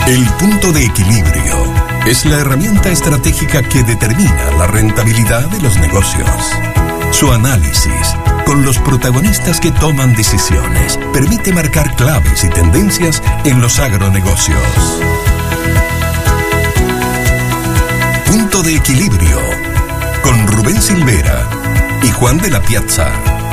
El punto de equilibrio es la herramienta estratégica que determina la rentabilidad de los negocios. Su análisis, con los protagonistas que toman decisiones, permite marcar claves y tendencias en los agronegocios. Punto de equilibrio, con Rubén Silvera y Juan de la Piazza.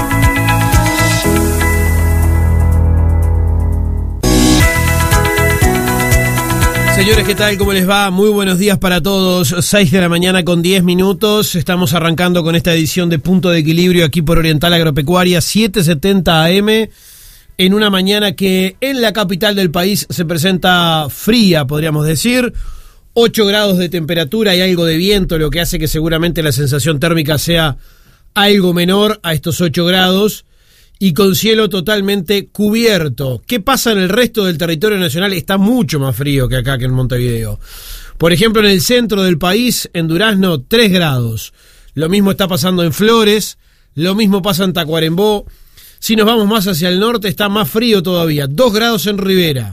Señores, ¿qué tal? ¿Cómo les va? Muy buenos días para todos. 6 de la mañana con 10 minutos. Estamos arrancando con esta edición de Punto de Equilibrio aquí por Oriental Agropecuaria, 7:70 AM, en una mañana que en la capital del país se presenta fría, podríamos decir. 8 grados de temperatura y algo de viento, lo que hace que seguramente la sensación térmica sea algo menor a estos 8 grados. Y con cielo totalmente cubierto. ¿Qué pasa en el resto del territorio nacional? Está mucho más frío que acá, que en Montevideo. Por ejemplo, en el centro del país, en Durazno, 3 grados. Lo mismo está pasando en Flores, lo mismo pasa en Tacuarembó. Si nos vamos más hacia el norte, está más frío todavía. 2 grados en Rivera.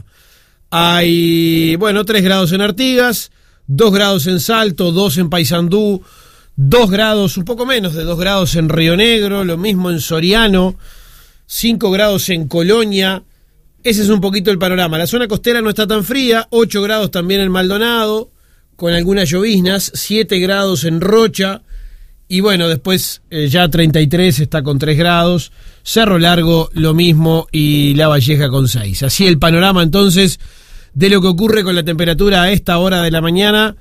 Hay, 3 grados en Artigas, 2 grados en Salto, 2 en Paysandú, 2 grados, un poco menos de 2 grados en Río Negro, lo mismo en Soriano, 5 grados en Colonia. Ese es un poquito el panorama. La zona costera no está tan fría, 8 grados también en Maldonado, con algunas lloviznas, 7 grados en Rocha, y después ya 33 está con 3 grados, Cerro Largo lo mismo, y La Valleja con 6. Así el panorama entonces de lo que ocurre con la temperatura a esta hora de la mañana.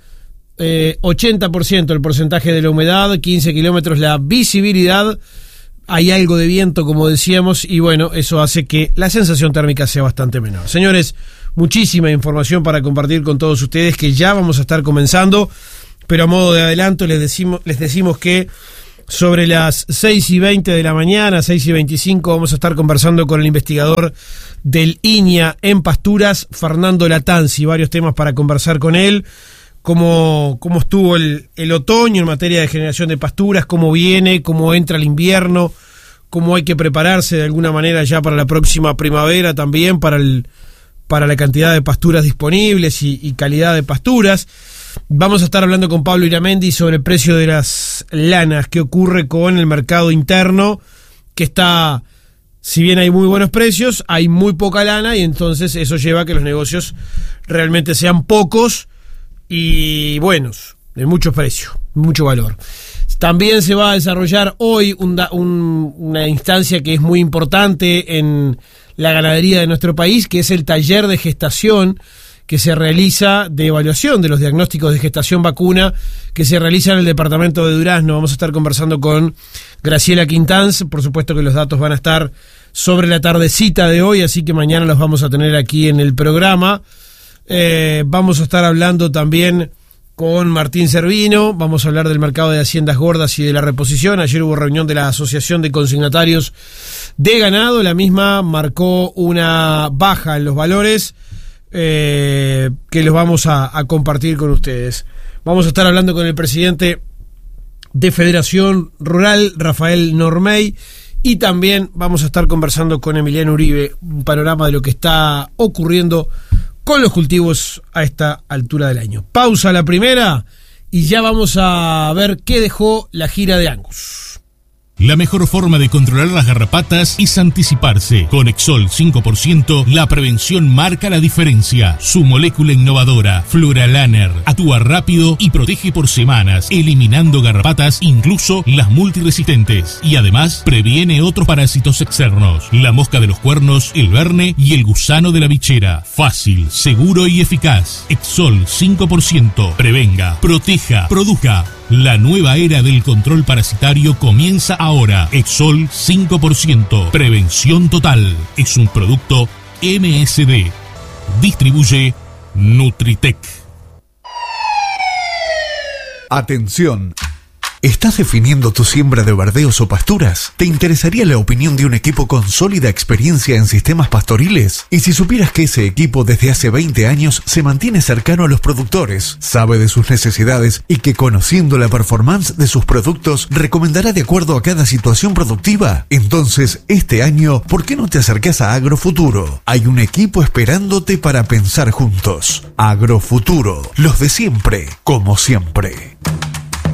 80% el porcentaje de la humedad, 15 kilómetros la visibilidad. Hay algo de viento, como decíamos, y eso hace que la sensación térmica sea bastante menor. Señores, muchísima información para compartir con todos ustedes, que ya vamos a estar comenzando, pero a modo de adelanto les decimos que sobre las 6:20 de la mañana, 6:25, vamos a estar conversando con el investigador del INIA en pasturas, Fernando Latanzi. Varios temas para conversar con él. Cómo estuvo el otoño en materia de generación de pasturas, cómo viene, cómo entra el invierno, cómo hay que prepararse de alguna manera ya para la próxima primavera también, para la cantidad de pasturas disponibles y calidad de pasturas. Vamos a estar hablando con Pablo Iramendi sobre el precio de las lanas, qué ocurre con el mercado interno, que está, si bien hay muy buenos precios, hay muy poca lana, y entonces eso lleva a que los negocios realmente sean pocos y buenos, de mucho precio, mucho valor. También se va a desarrollar hoy una instancia que es muy importante en la ganadería de nuestro país, que es el taller de gestación que se realiza, de evaluación de los diagnósticos de gestación vacuna, que se realiza en el departamento de Durazno. Vamos a estar conversando con Graciela Quintanz. Por supuesto que los datos van a estar sobre la tardecita de hoy, así que mañana los vamos a tener aquí en el programa. Vamos a estar hablando también con Martín Servino. Vamos a hablar del mercado de haciendas gordas y de la reposición. Ayer hubo reunión de la Asociación de Consignatarios de Ganado. La misma marcó una baja en los valores que los vamos a compartir con ustedes. Vamos a estar hablando con el presidente de Federación Rural, Rafael Normey, y también vamos a estar conversando con Emiliano Uribe, un panorama de lo que está ocurriendo con los cultivos a esta altura del año. Pausa la primera y ya vamos a ver qué dejó la gira de Angus. La mejor forma de controlar las garrapatas es anticiparse. Con Exol 5%, la prevención marca la diferencia. Su molécula innovadora, Fluralaner, actúa rápido y protege por semanas, eliminando garrapatas, incluso las multiresistentes. Y además, previene otros parásitos externos: la mosca de los cuernos, el verne y el gusano de la bichera. Fácil, seguro y eficaz. Exol 5%. Prevenga, proteja, produzca. La nueva era del control parasitario comienza ahora. Exol 5%. Prevención total. Es un producto MSD. Distribuye Nutritec. Atención. ¿Estás definiendo tu siembra de verdeos o pasturas? ¿Te interesaría la opinión de un equipo con sólida experiencia en sistemas pastoriles? Y si supieras que ese equipo desde hace 20 años se mantiene cercano a los productores, sabe de sus necesidades y que conociendo la performance de sus productos recomendará de acuerdo a cada situación productiva, entonces este año, ¿por qué no te acercás a Agrofuturo? Hay un equipo esperándote para pensar juntos. Agrofuturo, los de siempre, como siempre.